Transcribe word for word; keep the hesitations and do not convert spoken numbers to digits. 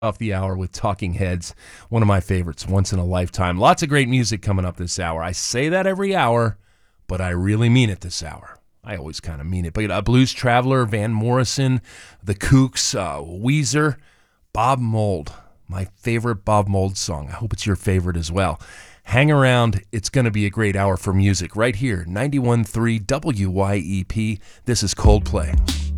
Off the hour with Talking Heads, one of my favorites, once in a lifetime. Lots of great music coming up this hour. I say that every hour, but I really mean it this hour. I always kind of mean it. But uh, Blues Traveler, Van Morrison, The Kooks, uh, Weezer, Bob Mould, my favorite Bob Mould song. I hope it's your favorite as well. Hang around. It's going to be a great hour for music right here, ninety-one point three W Y E P. This is Coldplay.